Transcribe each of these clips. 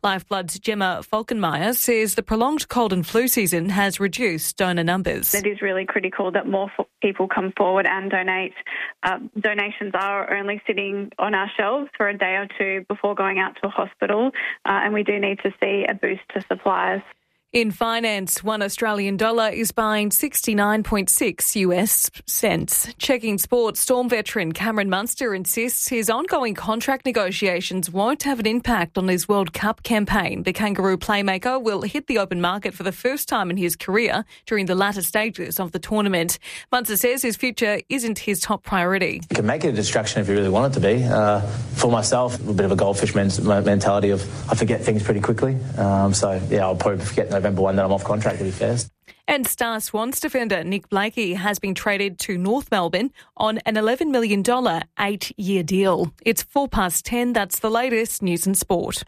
Lifeblood's Gemma Falkenmeyer says the prolonged cold and flu season has reduced donor numbers. It is really critical that more people come forward and donate. Donations are only sitting on our shelves for a day or two before going out to a hospital, and we do need to see a boost to supplies. In finance, $1 Australian is buying 69.6 US cents. Checking sports, Storm veteran Cameron Munster insists his ongoing contract negotiations won't have an impact on his World Cup campaign. The Kangaroo playmaker will hit the open market for the first time in his career during the latter stages of the tournament. Munster says his future isn't his top priority. You can make it a distraction if you really want it to be. For myself, a bit of a goldfish mentality of I forget things pretty quickly. I'll probably forget November 1 that I'm off contract, to be fair. And star Swans defender Nick Blakey has been traded to North Melbourne on an $11 million 8-year deal. It's 10:04. That's the latest news and sport.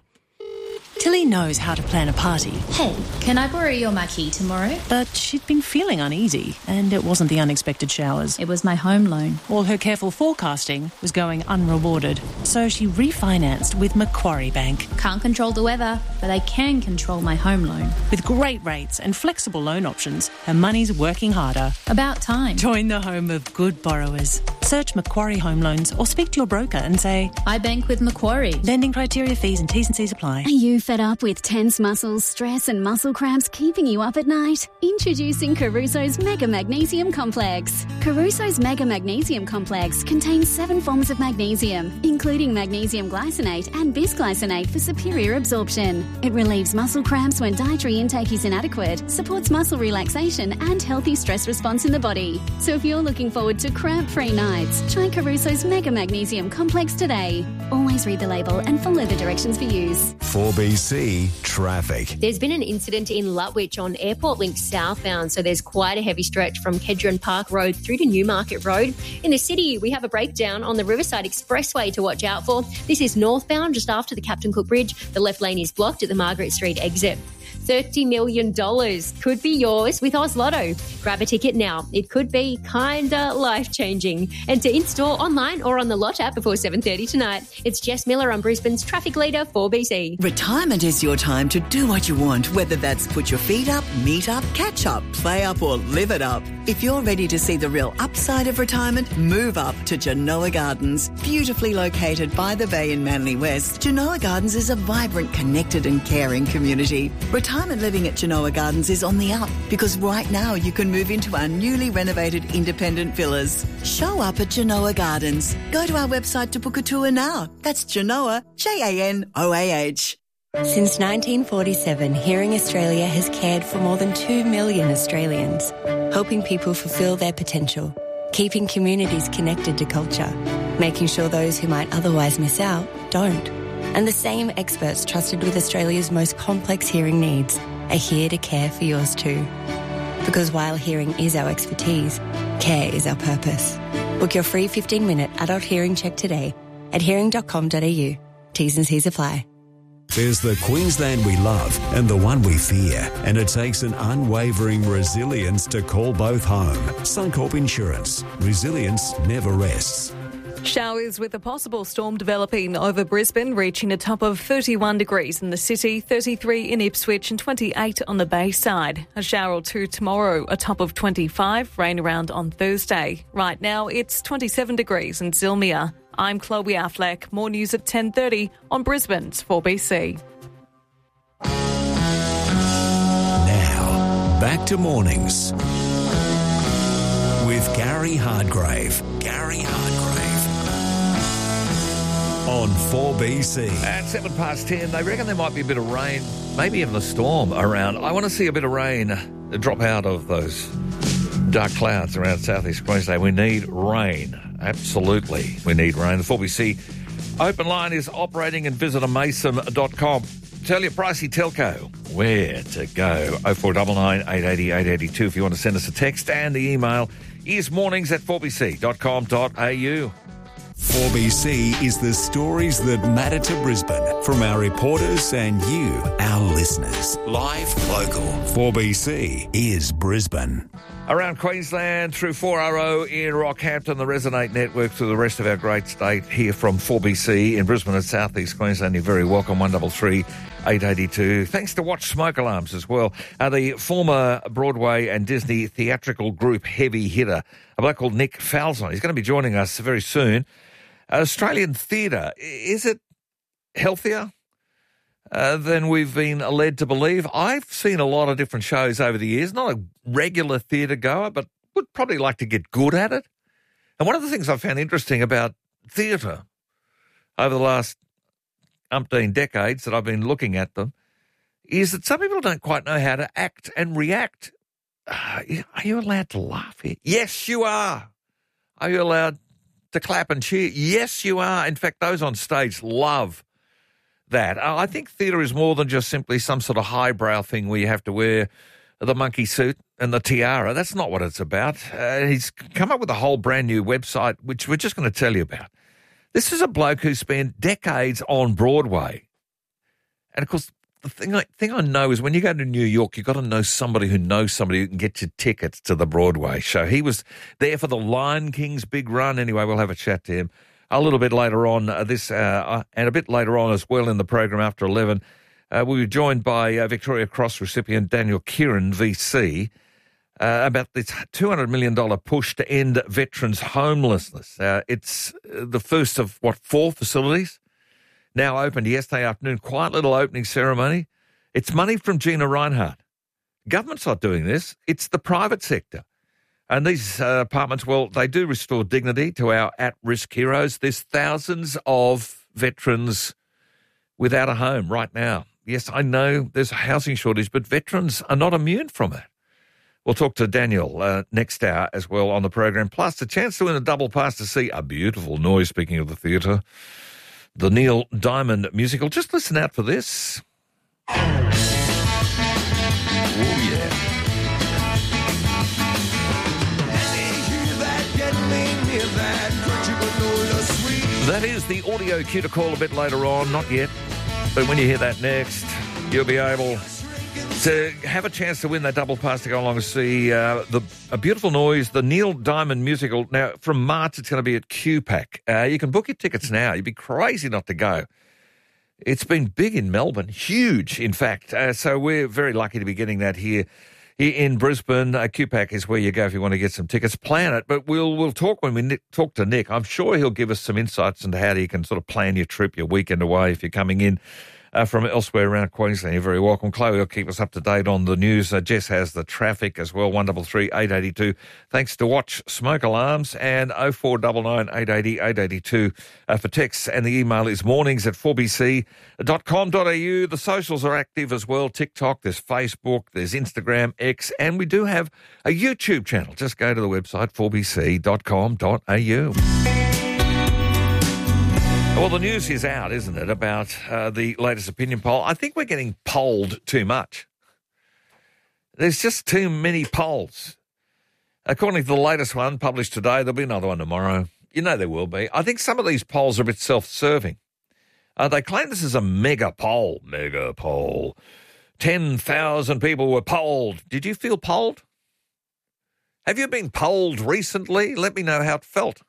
Tilly knows how to plan a party. Hey, can I borrow your marquee tomorrow? But she'd been feeling uneasy, and it wasn't the unexpected showers. It was my home loan. All her careful forecasting was going unrewarded. So she refinanced with Macquarie Bank. Can't control the weather, but I can control my home loan. With great rates and flexible loan options, her money's working harder. About time. Join the home of good borrowers. Search Macquarie Home Loans or speak to your broker and say, I bank with Macquarie. Lending criteria, fees and T's and C's apply. Are you fed up with tense muscles, stress and muscle cramps keeping you up at night? Introducing Caruso's Mega Magnesium Complex. Caruso's Mega Magnesium Complex contains 7 forms of magnesium, including magnesium glycinate and bisglycinate for superior absorption. It relieves muscle cramps when dietary intake is inadequate, supports muscle relaxation and healthy stress response in the body. So if you're looking forward to cramp-free nights, try Caruso's Mega Magnesium Complex today. Always read the label and follow the directions for use. 4BC Traffic. There's been an incident in Lutwyche on Airport Link southbound, so there's quite a heavy stretch from Kedron Park Road through to Newmarket Road. In the city, we have a breakdown on the Riverside Expressway to watch out for. This is northbound just after the Captain Cook Bridge. The left lane is blocked at the Margaret Street exit. $30 million could be yours with Oz Lotto. Grab a ticket now. It could be kinda life-changing. Enter in-store, online or on the Lot app before 7:30 tonight. It's Jess Miller on Brisbane's Traffic Leader 4BC. Retirement is your time to do what you want, whether that's put your feet up, meet up, catch up, play up or live it up. If you're ready to see the real upside of retirement, move up to Genoa Gardens. Beautifully located by the bay in Manly West, Genoa Gardens is a vibrant, connected and caring community. Retirement living at Genoa Gardens is on the up because right now you can move into our newly renovated independent villas. Show up at Genoa Gardens. Go to our website to book a tour now. That's Genoa, Janoah. Since 1947, Hearing Australia has cared for more than 2 million Australians, helping people fulfil their potential, keeping communities connected to culture, making sure those who might otherwise miss out don't. And the same experts trusted with Australia's most complex hearing needs are here to care for yours too. Because while hearing is our expertise, care is our purpose. Book your free 15-minute adult hearing check today at hearing.com.au. T's and C's apply. There's the Queensland we love and the one we fear, and it takes an unwavering resilience to call both home. Suncorp Insurance. Resilience never rests. Showers with a possible storm developing over Brisbane, reaching a top of 31 degrees in the city, 33 in Ipswich and 28 on the Bayside. A shower or two tomorrow, a top of 25, rain around on Thursday. Right now it's 27 degrees in Zilmia. I'm Chloe Affleck. More news at 10:30 on Brisbane's 4BC. Now, back to mornings with Gary Hardgrave. On 4BC. At 10:07, they reckon there might be a bit of rain, maybe even a storm around. I want to see a bit of rain drop out of those dark clouds around southeast Queensland. We need rain. Absolutely, we need rain. The 4BC open line is operating and visit mason.com. Tell your pricey telco where to go. 0499 880 882 if you want to send us a text, and the email is mornings@4bc.com.au. 4BC is the stories that matter to Brisbane from our reporters and you, our listeners. Live, local. 4BC is Brisbane. Around Queensland, through 4RO in Rockhampton, the Resonate Network, to the rest of our great state, here from 4BC in Brisbane and South East Queensland. You're very welcome. 133 882. Thanks to Watch Smoke Alarms as well. The former Broadway and Disney theatrical group heavy hitter, a bloke called Nick Falzon. He's going to be joining us very soon. Australian theatre, is it healthier than we've been led to believe? I've seen a lot of different shows over the years. Not a regular theatre goer, but would probably like to get good at it. And one of the things I found interesting about theatre over the last umpteen decades that I've been looking at them is that some people don't quite know how to act and react. Are you allowed to laugh here? Yes, you are. Are you allowed to clap and cheer? Yes, you are. In fact, those on stage love that. I think theatre is more than just simply some sort of highbrow thing where you have to wear the monkey suit and the tiara. That's not what it's about. He's come up with a whole brand new website, which we're just going to tell you about. This is a bloke who spent decades on Broadway. And, of course, the thing I know is when you go to New York, you've got to know somebody who knows somebody who can get you tickets to the Broadway show. He was there for the Lion King's big run. Anyway, we'll have a chat to him a little bit later on and a bit later on as well in the program after 11. We'll be joined by Victoria Cross recipient Daniel Kieran, VC, about this $200 million push to end veterans' homelessness. It's the first of, 4 facilities now opened yesterday afternoon. Quiet little opening ceremony. It's money from Gina Rinehart. Government's not doing this. It's the private sector. And these apartments, well, they do restore dignity to our at-risk heroes. There's thousands of veterans without a home right now. Yes, I know there's a housing shortage, but veterans are not immune from it. We'll talk to Daniel next hour as well on the program, plus a chance to win a double pass to see A Beautiful Noise, speaking of the theatre, the Neil Diamond musical. Just listen out for this. Oh, yeah. That is the audio cue to call a bit later on. Not yet, but when you hear that next, you'll be able to have a chance to win that double pass to go along and see A Beautiful Noise, the Neil Diamond musical. Now, from March, it's going to be at QPAC. You can book your tickets now. You'd be crazy not to go. It's been big in Melbourne, huge, in fact. So we're very lucky to be getting that here in Brisbane. QPAC is where you go if you want to get some tickets. Plan it, but we'll talk when we talk to Nick. I'm sure he'll give us some insights into how you can sort of plan your trip, your weekend away if you're coming in from elsewhere around Queensland. You're very welcome. Chloe will keep us up to date on the news. Jess has the traffic as well, 133 882. Thanks to Watch Smoke Alarms, and 0499 880 882 for texts. And the email is mornings@4bc.com.au. The socials are active as well. TikTok, there's Facebook, there's Instagram, X, and we do have a YouTube channel. Just go to the website 4bc.com.au. Well, the news is out, isn't it, about the latest opinion poll. I think we're getting polled too much. There's just too many polls. According to the latest one published today, there'll be another one tomorrow. You know there will be. I think some of these polls are a bit self-serving. They claim this is a mega poll. 10,000 people were polled. Did you feel polled? Have you been polled recently? Let me know how it felt.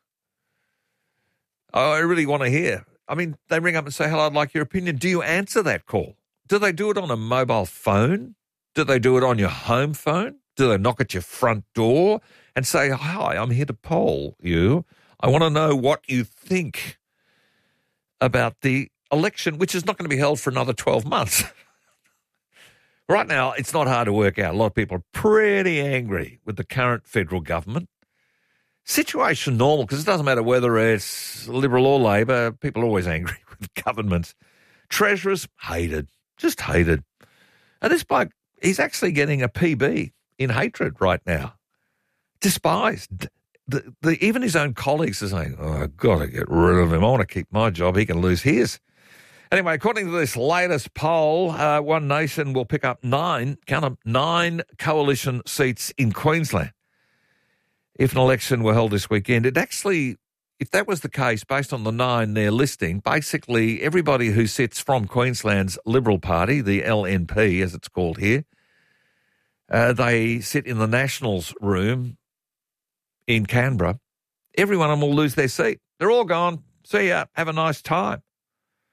I really want to hear. I mean, they ring up and say, hello, I'd like your opinion. Do you answer that call? Do they do it on a mobile phone? Do they do it on your home phone? Do they knock at your front door and say, hi, I'm here to poll you. I want to know what you think about the election, which is not going to be held for another 12 months. Right now, it's not hard to work out. A lot of people are pretty angry with the current federal government. Situation normal, because it doesn't matter whether it's Liberal or Labor, people are always angry with governments. Treasurers, hated, just hated. And this bloke, he's actually getting a PB in hatred right now. Despised. Even his own colleagues are saying, oh, I've got to get rid of him. I want to keep my job. He can lose his. Anyway, according to this latest poll, One Nation will pick up 9 coalition seats in Queensland. If an election were held this weekend, it actually, if that was the case, based on the 9 they're listing, basically everybody who sits from Queensland's Liberal Party, the LNP as it's called here, they sit in the Nationals room in Canberra. Every one of them will lose their seat. They're all gone. See ya. Have a nice time.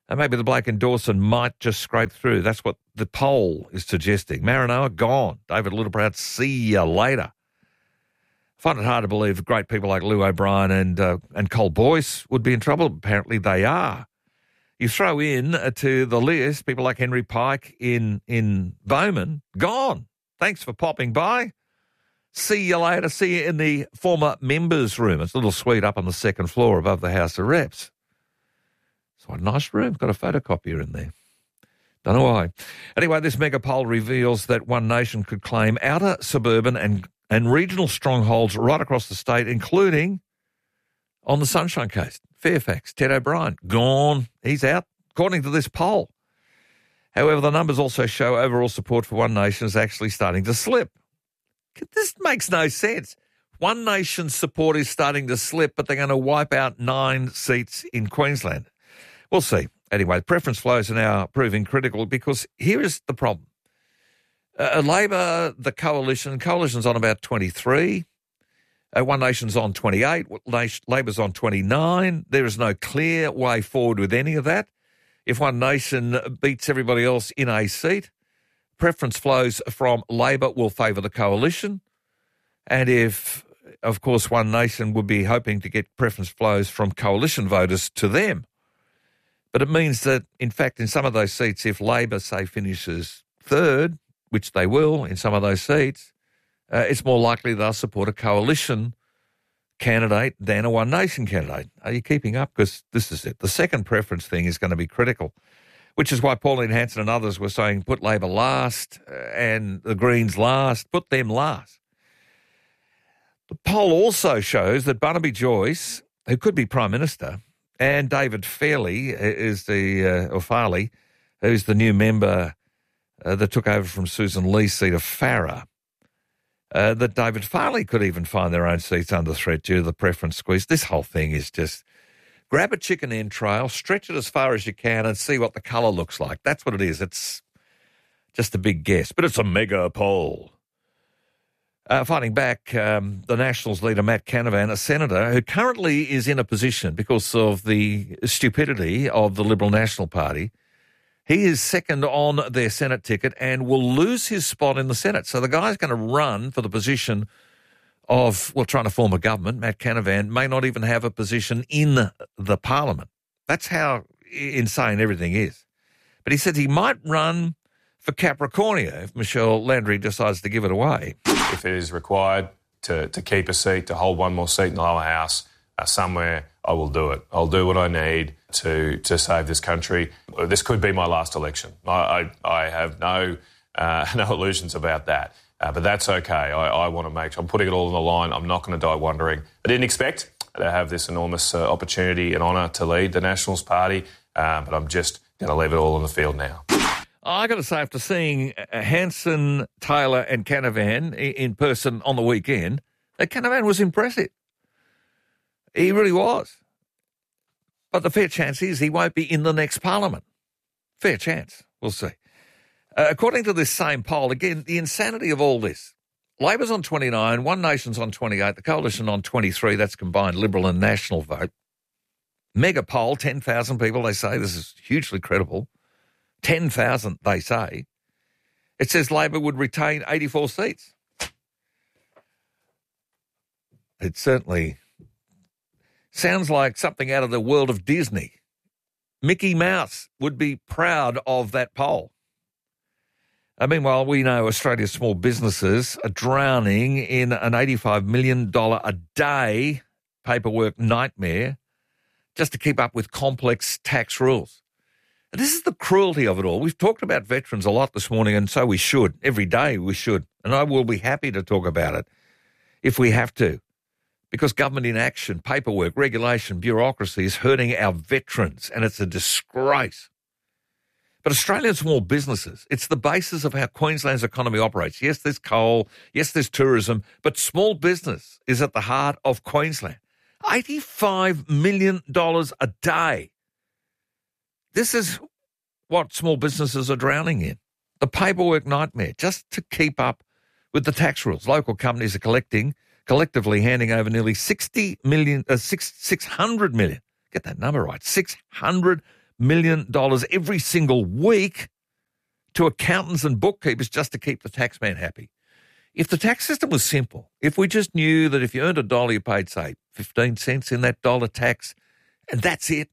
And maybe the bloke in Dawson might just scrape through. That's what the poll is suggesting. Maranoa, gone. David Littleproud, see you later. I find it hard to believe great people like Lou O'Brien and Col Boyce would be in trouble. Apparently they are. You throw in to the list people like Henry Pike in Bowman, gone. Thanks for popping by. See you later. See you in the former members' room. It's a little suite up on the second floor above the House of Reps. It's a nice room. Got a photocopier in there. Don't know why. Anyway, this mega poll reveals that One Nation could claim outer suburban and regional strongholds right across the state, including on the Sunshine Coast. Fairfax, Ted O'Brien, gone. He's out, according to this poll. However, the numbers also show overall support for One Nation is actually starting to slip. This makes no sense. One Nation's support is starting to slip, but they're going to wipe out 9 seats in Queensland. We'll see. Anyway, preference flows are now proving critical because here is the problem. Labor, the coalition's on about 23. One Nation's on 28. Labor's on 29. There is no clear way forward with any of that. If One Nation beats everybody else in a seat, preference flows from Labor will favour the coalition. And if, of course, One Nation would be hoping to get preference flows from coalition voters to them. But it means that, in fact, in some of those seats, if Labor, say, finishes third, which they will in some of those seats, it's more likely they'll support a coalition candidate than a One Nation candidate. Are you keeping up? Because this is it. The second preference thing is going to be critical, which is why Pauline Hanson and others were saying put Labor last and the Greens last, put them last. The poll also shows that Barnaby Joyce, who could be Prime Minister, and David Farley, who's the new member that took over from Susan Lee's seat of Farrer, that David Farley could even find their own seats under threat due to the preference squeeze. This whole thing is just grab a chicken entrail, stretch it as far as you can and see what the colour looks like. That's what it is. It's just a big guess, but it's a mega poll. Fighting back, the Nationals leader, Matt Canavan, a senator who currently is in a position because of the stupidity of the Liberal National Party. He is second on their Senate ticket and will lose his spot in the Senate. So the guy's going to run for the position of, trying to form a government. Matt Canavan may not even have a position in the Parliament. That's how insane everything is. But he said he might run for Capricornia if Michelle Landry decides to give it away. If it is required to keep a seat, to hold one more seat in the lower house somewhere, I will do it. I'll do what I need to save this country. This could be my last election. I have no illusions about that. But that's okay. I want to make sure I'm putting it all on the line. I'm not going to die wondering. I didn't expect to have this enormous opportunity and honour to lead the Nationals Party, but I'm just going to leave it all on the field now. I got to say, after seeing Hanson, Taylor and Canavan in person on the weekend, Canavan was impressive. He really was. But the fair chance is he won't be in the next Parliament. Fair chance. We'll see. According to this same poll, again, the insanity of all this. Labor's on 29, One Nation's on 28, the Coalition on 23, that's combined Liberal and National vote. Mega poll, 10,000 people, they say. This is hugely credible. 10,000, they say. It says Labor would retain 84 seats. It certainly sounds like something out of the world of Disney. Mickey Mouse would be proud of that poll. Meanwhile, we know Australia's small businesses are drowning in an $85 million a day paperwork nightmare just to keep up with complex tax rules. And this is the cruelty of it all. We've talked about veterans a lot this morning, and so we should. Every day we should. And I will be happy to talk about it if we have to. Because government inaction, paperwork, regulation, bureaucracy is hurting our veterans, and it's a disgrace. But Australian small businesses, it's the basis of how Queensland's economy operates. Yes, there's coal. Yes, there's tourism. But small business is at the heart of Queensland. $85 million a day. This is what small businesses are drowning in. The paperwork nightmare, just to keep up with the tax rules. Local companies are collectively handing over nearly 600 million. Get that number right. $600 million every single week to accountants and bookkeepers just to keep the taxman happy. If the tax system was simple, if we just knew that if you earned $1, you paid, say, 15 cents in that dollar tax, and that's it,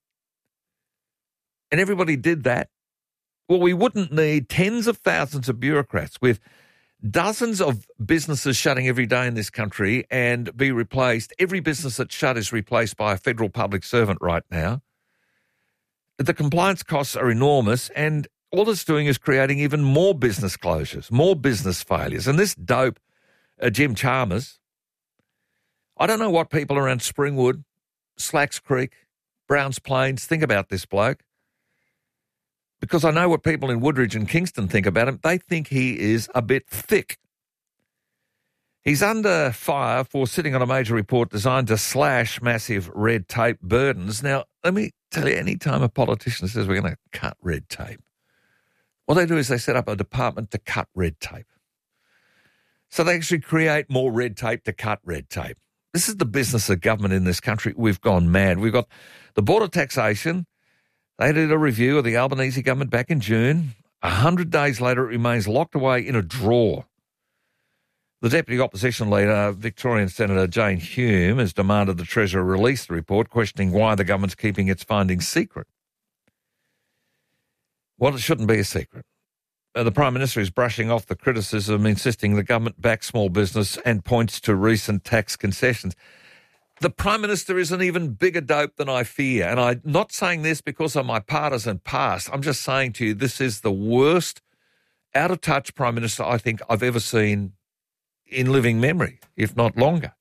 and everybody did that, well, we wouldn't need tens of thousands of bureaucrats with dozens of businesses shutting every day in this country and be replaced. Every business that's shut is replaced by a federal public servant right now. The compliance costs are enormous, and all it's doing is creating even more business closures, more business failures. And this dope, Jim Chalmers, I don't know what people around Springwood, Slacks Creek, Browns Plains think about this bloke, because I know what people in Woodridge and Kingston think about him. They think he is a bit thick. He's under fire for sitting on a major report designed to slash massive red tape burdens. Now, let me tell you, any time a politician says we're going to cut red tape, what they do is they set up a department to cut red tape. So they actually create more red tape to cut red tape. This is the business of government in this country. We've gone mad. We've got the Board of Taxation. They did a review of the Albanese government back in June. 100 days later, it remains locked away in a drawer. The Deputy Opposition Leader, Victorian Senator Jane Hume, has demanded the Treasurer release the report, questioning why the government's keeping its findings secret. Well, it shouldn't be a secret. The Prime Minister is brushing off the criticism, insisting the government backs small business and points to recent tax concessions. The Prime Minister is an even bigger dope than I fear. And I'm not saying this because of my partisan past. I'm just saying to you, this is the worst out-of-touch Prime Minister I think I've ever seen in living memory, if not longer.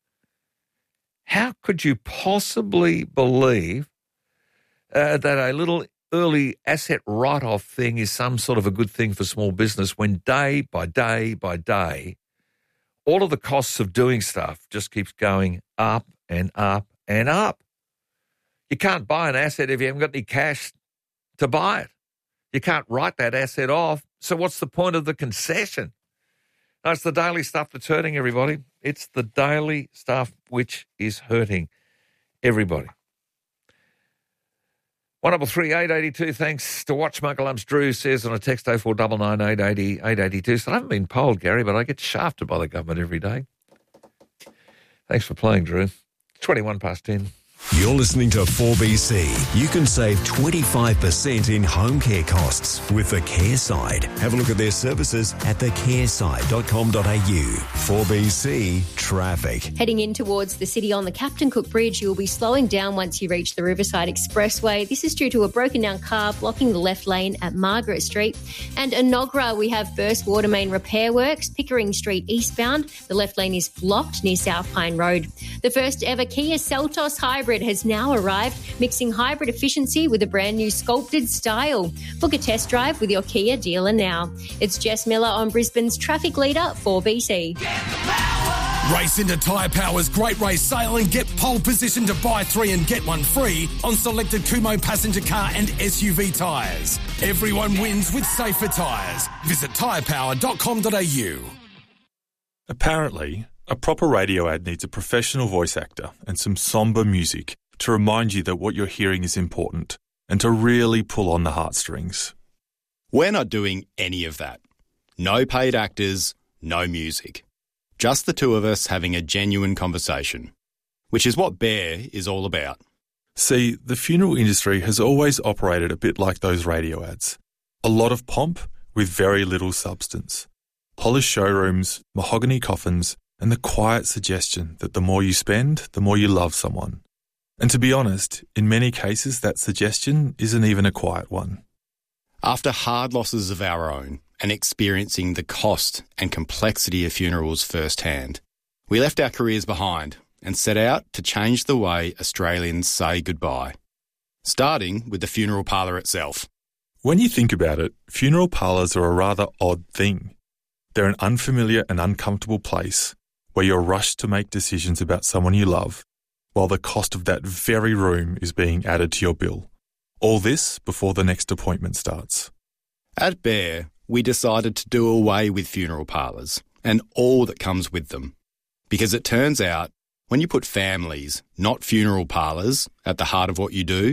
How could you possibly believe that a little early asset write-off thing is some sort of a good thing for small business when day by day by day, all of the costs of doing stuff just keeps going up and up and up? You can't buy an asset if you haven't got any cash to buy it. You can't write that asset off. So what's the point of the concession? No, it's the daily stuff that's hurting everybody. It's the daily stuff which is hurting everybody. 133-882, thanks to Watchmaker Drew says on a text 0499 880 882. So I haven't been polled, Gary, but I get shafted by the government every day. Thanks for playing, Drew. 21 past 10. You're listening to 4BC. You can save 25% in home care costs with the Care Side. Have a look at their services at thecareside.com.au. 4BC Traffic. Heading in towards the city on the Captain Cook Bridge, you'll be slowing down once you reach the Riverside Expressway. This is due to a broken down car blocking the left lane at Margaret Street. And in Nogra, we have burst water main repair works, Pickering Street eastbound. The left lane is blocked near South Pine Road. The first ever Kia Seltos Hybrid has now arrived, mixing hybrid efficiency with a brand new sculpted style. Book a test drive with your Kia dealer now. It's Jess Miller on Brisbane's traffic leader, 4BC. Race into Tyre Power's Great Race Sale and get pole position to buy 3 and get 1 free on selected Kumho passenger car and SUV tyres. Everyone wins with safer tyres. Visit tyrepower.com.au. Apparently, a proper radio ad needs a professional voice actor and some sombre music to remind you that what you're hearing is important and to really pull on the heartstrings. We're not doing any of that. No paid actors, no music. Just the two of us having a genuine conversation, which is what Bear is all about. See, the funeral industry has always operated a bit like those radio ads. A lot of pomp with very little substance. Polished showrooms, mahogany coffins, and the quiet suggestion that the more you spend, the more you love someone. And to be honest, in many cases that suggestion isn't even a quiet one. After hard losses of our own and experiencing the cost and complexity of funerals firsthand, we left our careers behind and set out to change the way Australians say goodbye, starting with the funeral parlour itself. When you think about it, funeral parlours are a rather odd thing. They're an unfamiliar and uncomfortable place where you're rushed to make decisions about someone you love, while the cost of that very room is being added to your bill. All this before the next appointment starts. At Bear, we decided to do away with funeral parlours and all that comes with them. Because it turns out, when you put families, not funeral parlours, at the heart of what you do,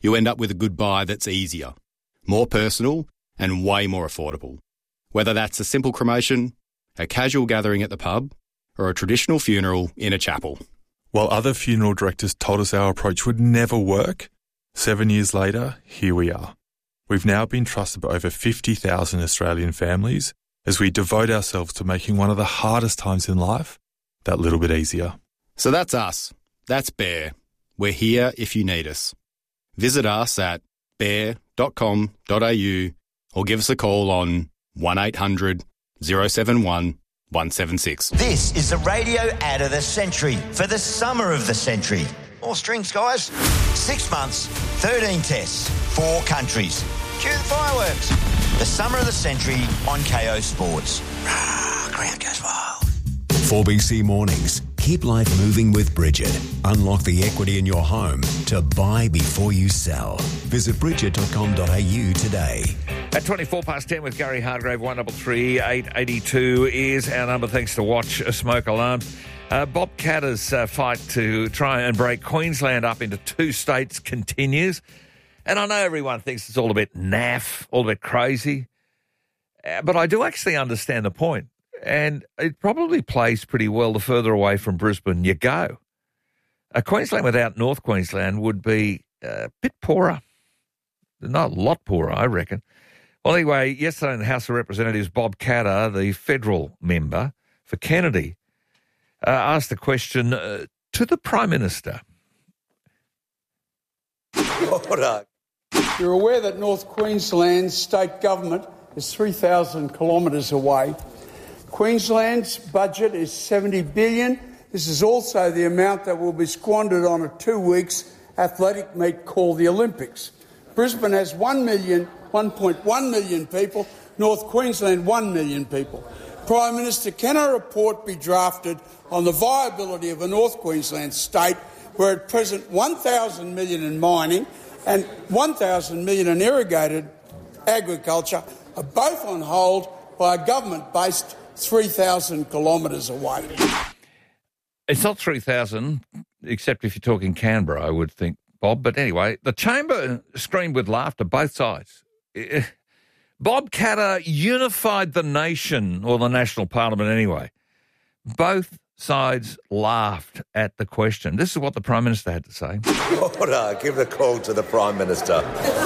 you end up with a goodbye that's easier, more personal and way more affordable. Whether that's a simple cremation, a casual gathering at the pub, or a traditional funeral in a chapel. While other funeral directors told us our approach would never work, 7 years later, here we are. We've now been trusted by over 50,000 Australian families as we devote ourselves to making one of the hardest times in life that little bit easier. So that's us. That's Bear. We're here if you need us. Visit us at bear.com.au or give us a call on 1800 071 176. This is the radio ad of the century for the summer of the century. More strings, guys. 6 months, 13 tests, 4 countries. Cue the fireworks. The summer of the century on KO Sports. Ground goes wild. 4BC Mornings. Keep life moving with Bridget. Unlock the equity in your home to buy before you sell. Visit bridget.com.au today. At 10 with Gary Hargrave, 133 882 is our number. Thanks to Watch Smoke Alarms. Bob Katter's fight to try and break Queensland up into 2 states continues. And I know everyone thinks it's all a bit naff, all a bit crazy. But I do actually understand the point. And it probably plays pretty well the further away from Brisbane you go. Queensland without North Queensland would be a bit poorer. Not a lot poorer, I reckon. Well, anyway, yesterday in the House of Representatives, Bob Katter, the federal member for Kennedy, asked the question to the Prime Minister. You're aware that North Queensland's state government is 3,000 kilometres away. Queensland's budget is $70 billion. This is also the amount that will be squandered on a 2 weeks athletic meet called the Olympics. Brisbane has 1.1 million people, North Queensland 1 million people. Prime Minister, can a report be drafted on the viability of a North Queensland state where at present 1,000 million in mining and 1,000 million in irrigated agriculture are both on hold by a government based 3,000 kilometres away? It's not 3,000, except if you're talking Canberra, I would think, Bob. But anyway, the chamber screamed with laughter, both sides. Bob Katter unified the nation, or the National Parliament anyway. Both sides laughed at the question. This is what the Prime Minister had to say. Order. Give the call to the Prime Minister.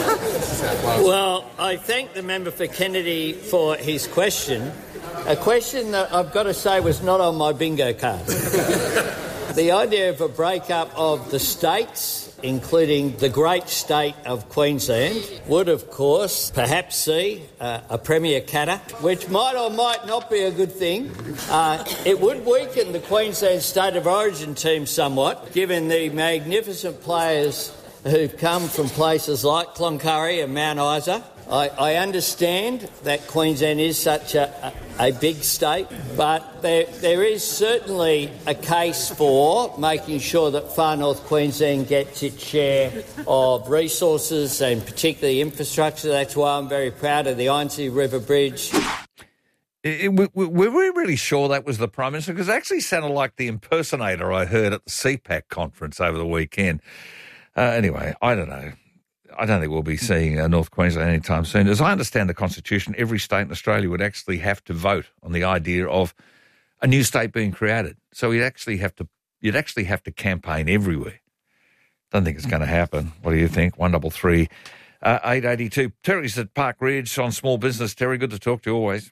Well, I thank the member for Kennedy for his question. A question that I've got to say was not on my bingo card. The idea of a breakup of the states, including the great state of Queensland, would, of course, perhaps see a Premier Katter, which might or might not be a good thing. It would weaken the Queensland State of Origin team somewhat, given the magnificent players who've come from places like Cloncurry and Mount Isa. I understand that Queensland is such a big state, but there is certainly a case for making sure that Far North Queensland gets its share of resources and particularly infrastructure. That's why I'm very proud of the Ironside River Bridge. Were we really sure that was the Prime Minister? Because it actually sounded like the impersonator I heard at the CPAC conference over the weekend. Anyway, I don't know. I don't think we'll be seeing North Queensland anytime soon. As I understand the Constitution, every state in Australia would actually have to vote on the idea of a new state being created. So you'd actually have to campaign everywhere. Don't think it's going to happen. What do you think? 133 882. Terry's at Park Ridge on small business. Terry, good to talk to you always.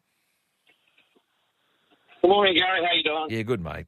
Good morning, Gary. How you doing? Yeah, good, mate.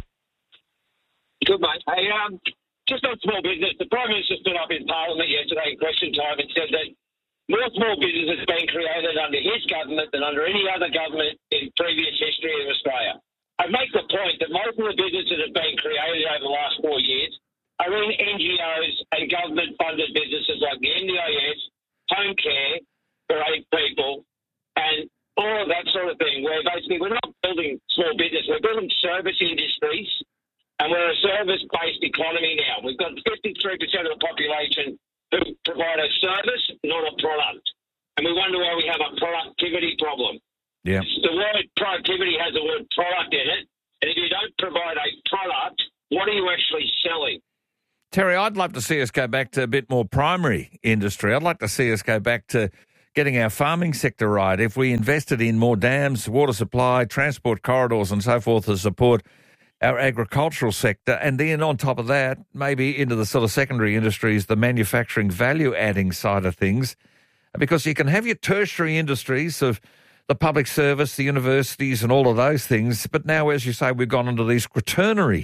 Good, mate. Hey, just on small business, the Prime Minister stood up in Parliament yesterday in question time and said that more small business has been created under his government than under any other government in previous history of Australia. I make the point that most of the businesses that have been created over the last 4 years are in NGOs and government-funded businesses like the NDIS, Home Care for 8 people, and all of that sort of thing, where basically we're not building small business, we're building service industries. And we're a service-based economy now. We've got 53% of the population who provide a service, not a product. And we wonder why we have a productivity problem. Yeah. The word productivity has the word product in it. And if you don't provide a product, what are you actually selling? Terry, I'd love to see us go back to a bit more primary industry. I'd like to see us go back to getting our farming sector right. If we invested in more dams, water supply, transport corridors and so forth to support our agricultural sector, and then on top of that, maybe into the sort of secondary industries, the manufacturing value-adding side of things, because you can have your tertiary industries of the public service, the universities and all of those things, but now, as you say, we've gone into these quaternary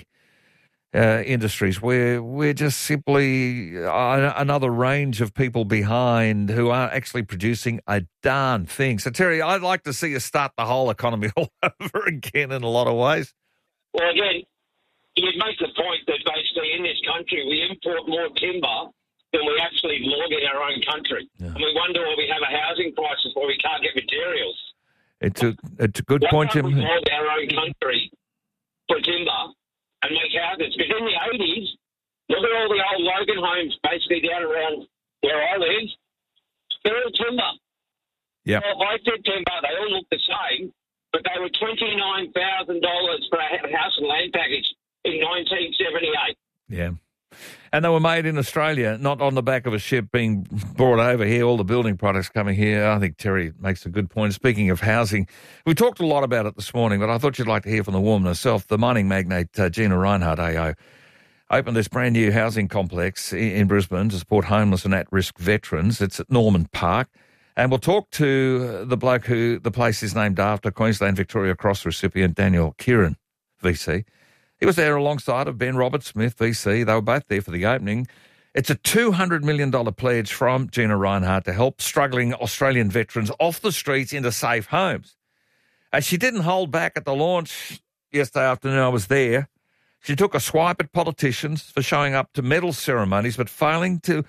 industries where we're just simply another range of people behind who aren't actually producing a darn thing. So, Terry, I'd like to see us start the whole economy all over again in a lot of ways. Well, again, you make the point that basically in this country we import more timber than we actually log in our own country. Yeah. And we wonder why we have a housing crisis where we can't get materials. It's a good point, Jim. We log our own country for timber and make houses. Because in the 80s, look at all the old Logan homes basically down around where I live. They're all timber. Yeah. Well, I said timber, they all look the same. But they were $29,000 for a house and land package in 1978. Yeah. And they were made in Australia, not on the back of a ship being brought over here, all the building products coming here. I think Terry makes a good point. Speaking of housing, we talked a lot about it this morning, but I thought you'd like to hear from the woman herself. The mining magnate Gina Rinehart AO opened this brand new housing complex in Brisbane to support homeless and at-risk veterans. It's at Norman Park. And we'll talk to the bloke who the place is named after, Queensland Victoria Cross recipient Daniel Kieran, VC. He was there alongside of Ben Robert-Smith, VC. They were both there for the opening. It's a $200 million pledge from Gina Rinehart to help struggling Australian veterans off the streets into safe homes. And she didn't hold back at the launch yesterday afternoon. I was there. She took a swipe at politicians for showing up to medal ceremonies but failing to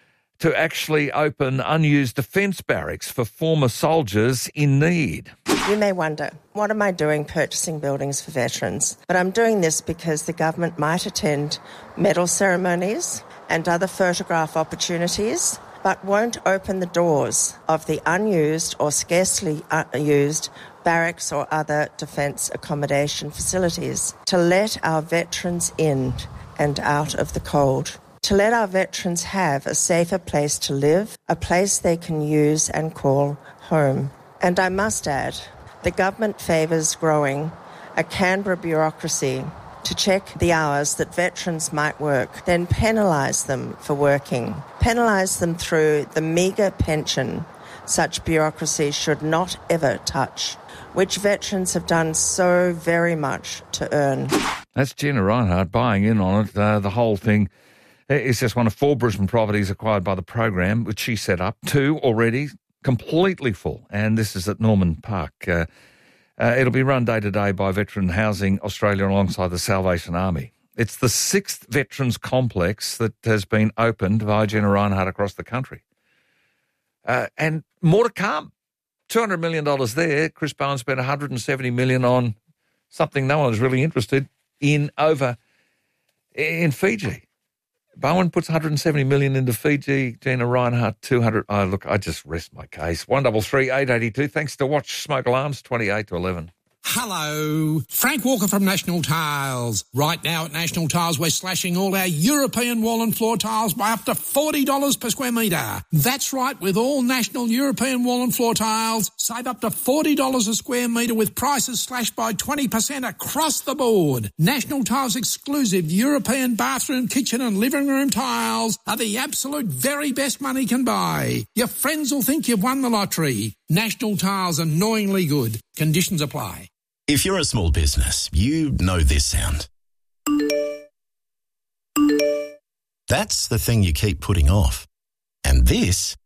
actually open unused defence barracks for former soldiers in need. You may wonder, what am I doing purchasing buildings for veterans? But I'm doing this because the government might attend medal ceremonies and other photograph opportunities, but won't open the doors of the unused or scarcely used barracks or other defence accommodation facilities to let our veterans in and out of the cold. To let our veterans have a safer place to live, a place they can use and call home. And I must add, the government favours growing a Canberra bureaucracy to check the hours that veterans might work, then penalise them for working, penalise them through the meagre pension such bureaucracy should not ever touch, which veterans have done so very much to earn. That's Gina Rinehart buying in on it. The whole thing is just one of 4 Brisbane properties acquired by the program, which she set up. 2 already completely full, and this is at Norman Park. It'll be run day to day by Veteran Housing Australia alongside the Salvation Army. It's the 6th veterans complex that has been opened by Gina Rinehart across the country. And more to come. $200 million there. Chris Bowen spent $170 million on something no one is really interested in over in Fiji. Bowen puts $170 million into Fiji. Gina Rinehart, $200. Oh, look, I just rest my case. 133 882. Thanks to Watch Smoke Alarms, 28 to 11. Hello, Frank Walker from National Tiles. Right now at National Tiles, we're slashing all our European wall and floor tiles by up to $40 per square metre. That's right, with all National European wall and floor tiles, save up to $40 a square metre with prices slashed by 20% across the board. National Tiles exclusive European bathroom, kitchen and living room tiles are the absolute very best money can buy. Your friends will think you've won the lottery. National Tiles, annoyingly good. Conditions apply. If you're a small business, you know this sound. That's the thing you keep putting off. And this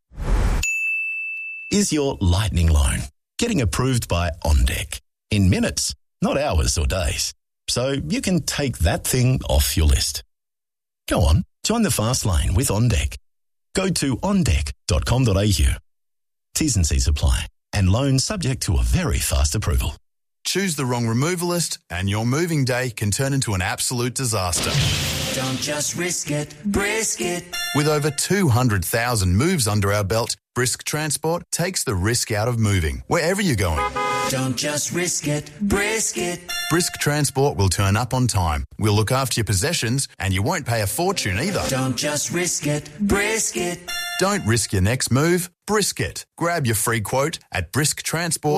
is your lightning loan, getting approved by OnDeck. In minutes, not hours or days. So you can take that thing off your list. Go on, join the fast lane with OnDeck. Go to ondeck.com.au. T's and C's apply. And loan subject to a very fast approval. Choose the wrong removalist and your moving day can turn into an absolute disaster. Don't just risk it, brisk it. With over 200,000 moves under our belt, Brisk Transport takes the risk out of moving, wherever you're going. Don't just risk it, brisk it. Brisk Transport will turn up on time. We'll look after your possessions and you won't pay a fortune either. Don't just risk it, brisk it. Don't risk your next move, brisk it. Grab your free quote at Brisk Transport.